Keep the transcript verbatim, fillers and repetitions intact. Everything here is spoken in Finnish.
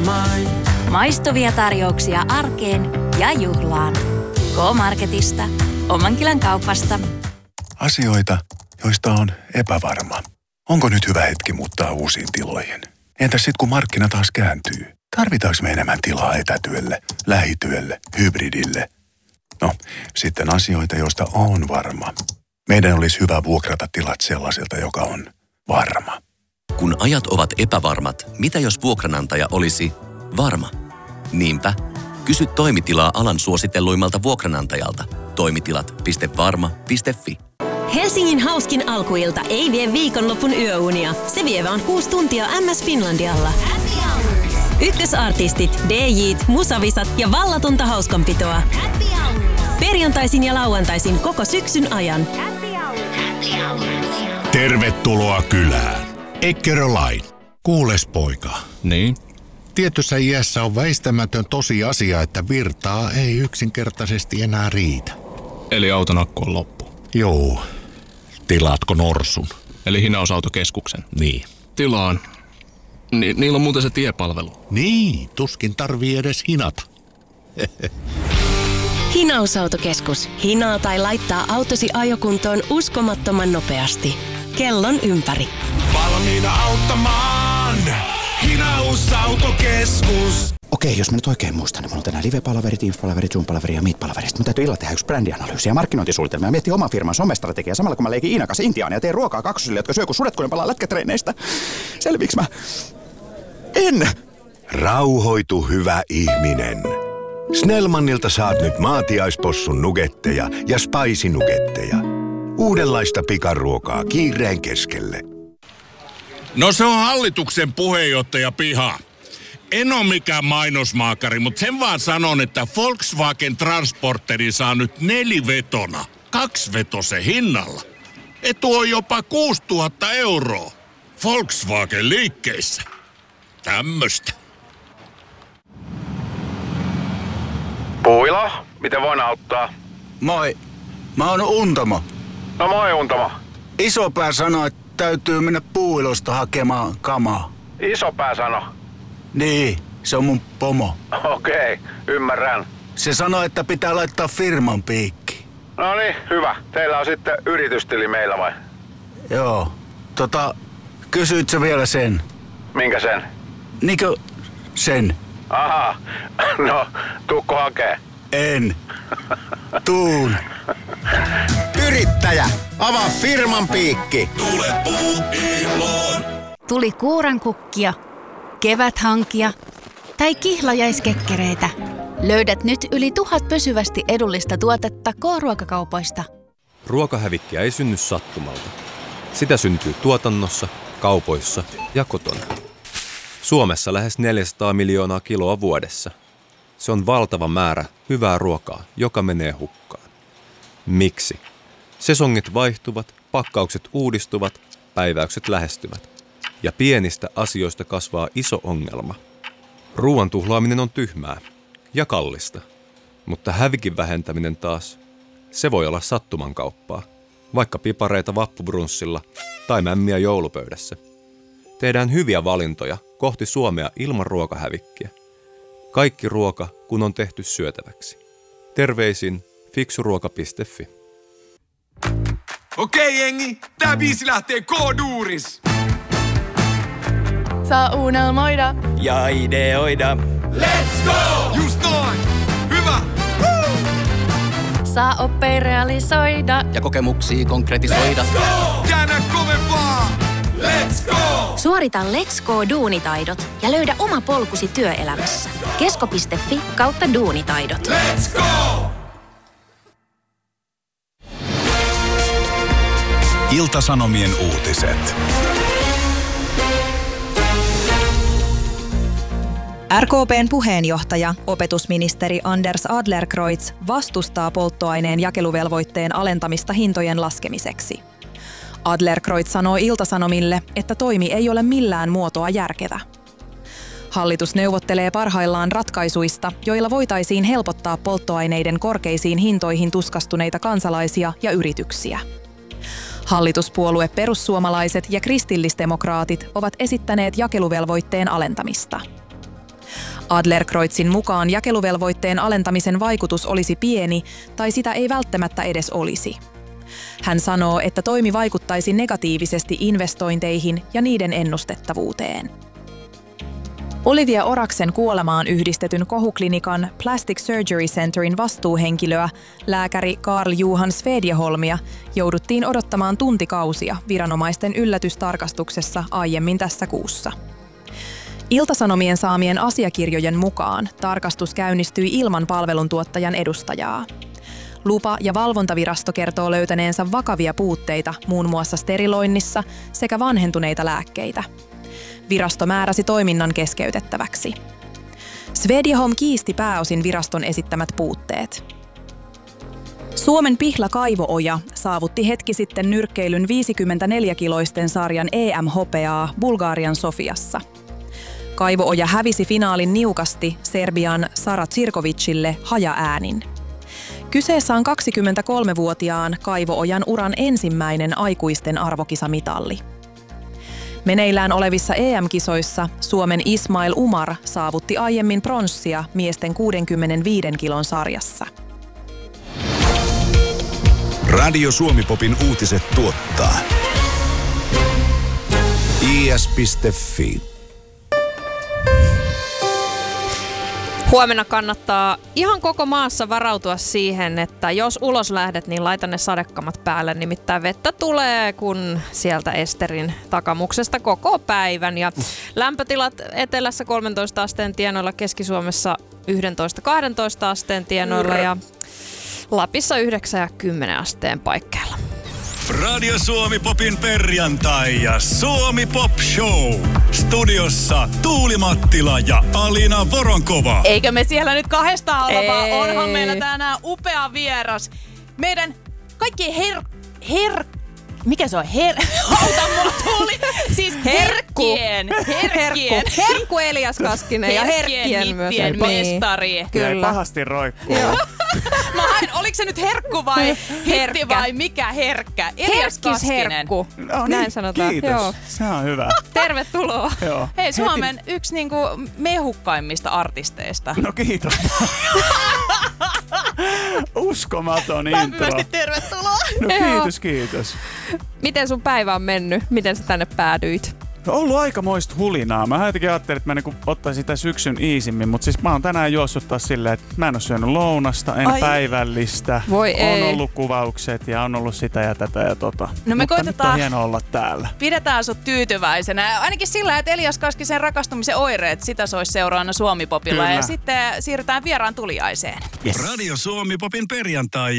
mine. Maistuvia tarjouksia arkeen ja juhlaan. K-Marketista. Omankylän kaupasta. Asioita, joista on epävarma. Onko nyt hyvä hetki muuttaa uusiin tiloihin? Entäs sit kun markkina taas kääntyy? Tarvitaanko me enemmän tilaa etätyölle, lähityölle, hybridille? No, sitten asioita, joista on varma. Meidän olisi hyvä vuokrata tilat sellaiselta, joka on varma. Kun ajat ovat epävarmat, mitä jos vuokranantaja olisi varma? Niinpä, kysy toimitilaa alan suositelluimmalta vuokranantajalta. toimitilat piste varma piste fi. Helsingin hauskin alkuilta ei vie viikonlopun yöunia. Se vie vaan kuusi tuntia M S Finlandialla. Ykkösartistit, D J:t, musavisat ja vallatonta hauskanpitoa. Perjantaisin ja lauantaisin koko syksyn ajan. Tervetuloa kylään. Eckerö-Line. Kuules poika. Niin? Tietyssä iässä on väistämätön tosiasia, että virtaa ei yksinkertaisesti enää riitä. Eli auton akku on loppu. Joo. Tilaatko norsun? Eli hinausautokeskuksen. Niin. Tilaan. Ni- niillä on muuten se tiepalvelu. Niin, tuskin tarvii edes hinata. Hinausautokeskus. Hinaa tai laittaa autosi ajokuntoon uskomattoman nopeasti. Kellon ympäri. Valmiina auttamaan. Hinausautokeskus. Okei, jos mä nyt oikein muistan, niin mulla on tänään live-palaveri, Teams-palaveri, Zoom-palaveri ja Meet-palaveri. Sitten mun täytyy illalla tehdä yksi brändianalyysi ja markkinointisuunnitelma ja miettiä oman firman somestrategiaa samalla kun mä leikin Iinan kanssa Intiaan ja teen ruokaa kaksosille, jotka syö kun sudet, kun ne palaa lätkätreeneistä. Selviiks mä? En! Rauhoitu, hyvä ihminen. Snellmanilta saat nyt maatiaispossun nugetteja ja spicy nugetteja. Uudenlaista pikaruokaa kiireen keskelle. No se on hallituksen puheenjohtaja piha. En ole mikään mainosmaakari, mutta sen vaan sanon, että Volkswagen Transporteri saa nyt nelivetona, kaksivetosen hinnalla. Etu on jopa kuusituhatta euroa. Volkswagen liikkeissä. Tämmöstä. Puilo, miten voin auttaa? Moi, mä oon Untamo. No moi Untamo. Isopää sanoi, että täytyy mennä Puuilosta hakemaan kamaa. Isopää sano? Niin, se on mun pomo. Okei, ymmärrän. Se sanoi, että pitää laittaa firman piikki. No niin, hyvä. Teillä on sitten yritystili meillä vai? Joo. Tota, kysyit sä vielä sen? Minkä sen? Niinkö sen? Aha, no tuukko hakee? En. Tuun. Yrittäjä, avaa firman piikki. Tule Puuiloon. Tuli kuurankukkia, keväthankia tai kihlajaiskekkereitä. Löydät nyt yli tuhat pysyvästi edullista tuotetta K-ruokakaupoista. Ruokahävikkiä ei synny sattumalta. Sitä syntyy tuotannossa, kaupoissa ja kotona. Suomessa lähes neljäsataa miljoonaa kiloa vuodessa. Se on valtava määrä hyvää ruokaa, joka menee hukkaan. Miksi? Sesongit vaihtuvat, pakkaukset uudistuvat, päiväykset lähestyvät. Ja pienistä asioista kasvaa iso ongelma. Ruoan tuhlaaminen on tyhmää ja kallista. Mutta hävikin vähentäminen taas, se voi olla sattuman kauppaa. Vaikka pipareita vappubrunssilla tai mämmiä joulupöydässä. Tehdään hyviä valintoja kohti Suomea ilman ruokahävikkiä. Kaikki ruoka, kun on tehty syötäväksi. Terveisin fiksuruoka piste fi. Okei jengi, tää biisi lähtee K-duuris. Saa unelmoida Ja ideoida. Let's go! Just noin! Hyvä! Woo! saa oppia realisoida Ja kokemuksia konkretisoida. Let's go! Käännä kovempaa! Let's go! Suorita Let's Go-duunitaidot ja löydä oma polkusi työelämässä. kesko piste fi kautta duunitaidot. Let's go! Ilta-Sanomien uutiset. R K P:n puheenjohtaja, opetusministeri Anders Adlercreutz vastustaa polttoaineen jakeluvelvoitteen alentamista hintojen laskemiseksi. Adlercreutz sanoo Ilta-Sanomille, että toimi ei ole millään muotoa järkevä. Hallitus neuvottelee parhaillaan ratkaisuista, joilla voitaisiin helpottaa polttoaineiden korkeisiin hintoihin tuskastuneita kansalaisia ja yrityksiä. Hallituspuolue perussuomalaiset ja kristillisdemokraatit ovat esittäneet jakeluvelvoitteen alentamista. Adlercreutzin mukaan jakeluvelvoitteen alentamisen vaikutus olisi pieni tai sitä ei välttämättä edes olisi. Hän sanoo, että toimi vaikuttaisi negatiivisesti investointeihin ja niiden ennustettavuuteen. Olivia Oraksen kuolemaan yhdistetyn kohuklinikan Plastic Surgery Centerin vastuuhenkilöä, lääkäri Carl Johan Svedjeholmia, jouduttiin odottamaan tuntikausia viranomaisten yllätystarkastuksessa aiemmin tässä kuussa. Ilta-Sanomien saamien asiakirjojen mukaan tarkastus käynnistyi ilman palveluntuottajan edustajaa. Lupa- ja valvontavirasto kertoo löytäneensä vakavia puutteita muun muassa steriloinnissa sekä vanhentuneita lääkkeitä. Virasto määräsi toiminnan keskeytettäväksi. Svedjeholm kiisti pääosin viraston esittämät puutteet. Suomen Pihla Kaivooja saavutti hetki sitten nyrkkeilyn viisikymmentäneljä-kiloisten sarjan E M-hopeaa Bulgarian Sofiassa. Kaivooja hävisi finaalin niukasti Serbian Sara Cirkovicille hajaäänin. Kyseessä on kaksikymmentäkolmevuotiaan Kaivoojan uran ensimmäinen aikuisten arvokisamitalli. Meneillään olevissa E M-kisoissa Suomen Ismail Umar saavutti aiemmin pronssia miesten kuudenkymmenenviiden kilon sarjassa. Radio Suomi-popin uutiset tuottaa I S piste F I. Huomenna kannattaa ihan koko maassa varautua siihen, että jos ulos lähdet, niin laita ne sadekamat päälle. Nimittäin vettä tulee, kun sieltä Esterin takamuksesta koko päivän. Ja lämpötilat etelässä kolmentoista asteen tienoilla, Keski-Suomessa yksitoista kaksitoista asteen tienoilla ja Lapissa yhdeksän ja kymmenen asteen paikkeilla. Radio Suomi-popin perjantai ja Suomi Pop Show. Studiossa Tuuli Mattila ja Alina Voronkova. Eikö me siellä nyt kahdesta olla, Ei. vaan onhan meillä tänään upea vieras. Meidän kaikki her... her... Mikä se on? Her... Auta mulla Tuuli! Siis herkkien. Herkkien. Herkku. Herkku Elias Kaskinen ja herkkien myös. Herkkien mestari. Kyllä. Pahasti roikkuu. Mä hain, oliko se nyt herkku vai hitti vai mikä herkkä? Elias Kaskinen. Herkku. No niin, Näin sanotaan. kiitos. Joo. Se on hyvä. Tervetuloa. Joo. Hei, Suomen yksi niinku mehukkaimmista artisteista. No kiitos. Uskomaton intro. Lämpimästi tervetuloa. No kiitos, kiitos. Miten sun päivä on mennyt? Miten sä tänne päädyit? No ollut aikamoista hulinaa. Mä jotenkin ajattelin, että mä niinku ottaisin sitä syksyn iisimmin, mutta siis mä oon tänään juossut taas silleen, että mä en oo syönyt lounasta, en Ai. päivällistä. Voi on ei. ollut kuvaukset ja on ollut sitä ja tätä ja tota. No me mutta koitetaan- nyt on hienoa olla täällä. Pidetään sut tyytyväisenä. Ainakin sillä, että Elias Kaskisen rakastumisen oireet, sitä sois seuraana Suomi-popilla. Kyllä. Ja sitten siirrytään vieraan tuliaiseen. Yes. Radio Suomi-popin perjantai